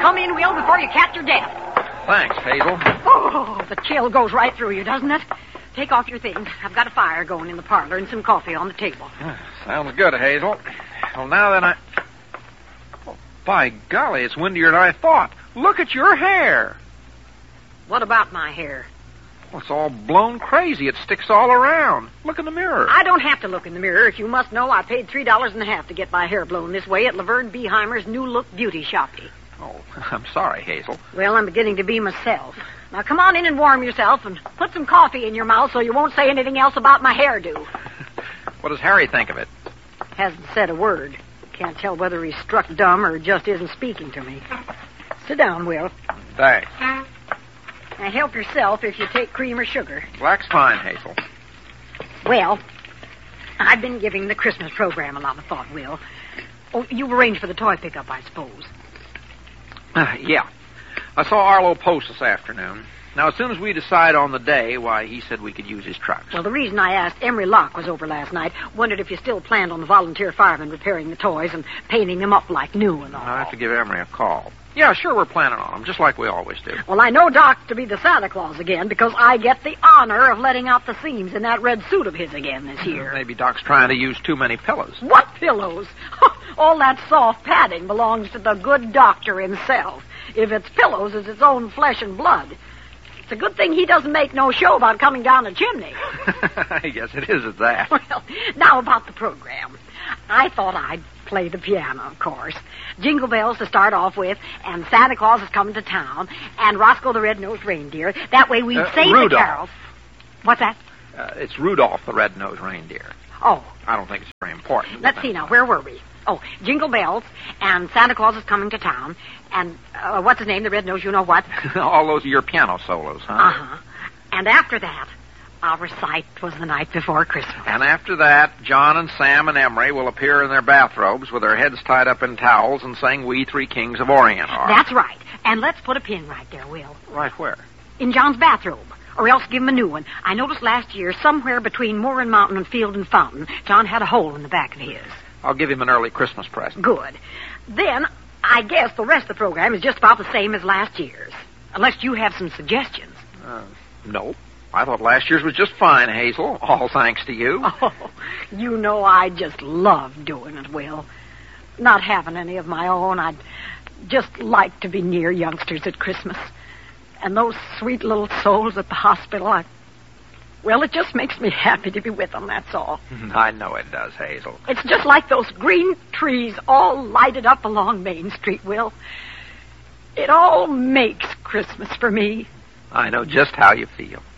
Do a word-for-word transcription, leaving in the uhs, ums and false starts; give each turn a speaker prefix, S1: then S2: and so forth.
S1: come in, Will, before you catch your death.
S2: Thanks, Hazel.
S1: Oh, the chill goes right through you, doesn't it? Take off your things. I've got a fire going in the parlor and some coffee on the table.
S2: Sounds good, Hazel. Well, now then I... Oh, by golly, it's windier than I thought. Look at your hair.
S1: What about my hair?
S2: Well, it's all blown crazy. It sticks all around. Look in the mirror.
S1: I don't have to look in the mirror. If you must know, I paid three dollars and a half to get my hair blown this way at Laverne Beeheimer's New Look Beauty Shoppy.
S2: Oh, I'm sorry, Hazel.
S1: Well, I'm beginning to be myself. Now, come on in and warm yourself and put some coffee in your mouth so you won't say anything else about my hairdo.
S2: What does Harry think of it?
S1: Hasn't said a word. Can't tell whether he's struck dumb or just isn't speaking to me. Sit down, Will.
S2: Thanks.
S1: Now, help yourself if you take cream or sugar.
S2: Black's fine, Hazel.
S1: Well, I've been giving the Christmas program a lot of thought, Will. Oh, you've arranged for the toy pickup, I suppose.
S2: Uh, yeah. I saw Arlo Post this afternoon. Now, as soon as we decide on the day, why, he said we could use his trucks.
S1: Well, the reason I asked, Emery Locke was over last night, wondered if you still planned on the volunteer firemen repairing the toys and painting them up like new and all.
S2: I'll have to give Emery a call. Yeah, sure, we're planning on them, just like we always do.
S1: Well, I know Doc to be the Santa Claus again because I get the honor of letting out the seams in that red suit of his again this year.
S2: Maybe Doc's trying to use too many pillows.
S1: What pillows? All that soft padding belongs to the good doctor himself. If it's pillows, it's its own flesh and blood. It's a good thing he doesn't make no show about coming down the chimney.
S2: Yes, it is at that.
S1: Well, now about the program. I thought I'd play the piano, of course. Jingle bells to start off with, and Santa Claus is coming to town, and Roscoe the Red-Nosed Reindeer. That way we'd
S2: Uh,
S1: save
S2: Rudolph.
S1: the carols. What's that?
S2: Uh, it's Rudolph the Red-Nosed Reindeer.
S1: Oh,
S2: I don't think it's very important.
S1: let's see now. Where were we? Oh, Jingle Bells, and Santa Claus is coming to town, and uh, what's his name? The Red-Nosed you-know-what?
S2: All those are your piano solos, huh?
S1: Uh-huh. And after that, I'll recite "'Twas the Night Before Christmas."
S2: And after that, John and Sam and Emery will appear in their bathrobes with their heads tied up in towels and sing "We Three Kings of Orient." Are.
S1: That's right. And let's put a pin right there, Will.
S2: Right where?
S1: In John's bathrobe. Or else give him a new one. I noticed last year, somewhere between Moor and Mountain and Field and Fountain, John had a hole in the back of his.
S2: I'll give him an early Christmas present.
S1: Good. Then, I guess the rest of the program is just about the same as last year's. Unless you have some suggestions.
S2: Uh, no. I thought last year's was just fine, Hazel. All thanks to you.
S1: Oh, you know I just love doing it, Will. Not having any of my own, I'd just like to be near youngsters at Christmas. And those sweet little souls at the hospital, I... Well, it just makes me happy to be with them, that's all.
S2: I know it does, Hazel.
S1: It's just like those green trees all lighted up along Main Street, Will. It all makes Christmas for me.
S2: I know just how you feel.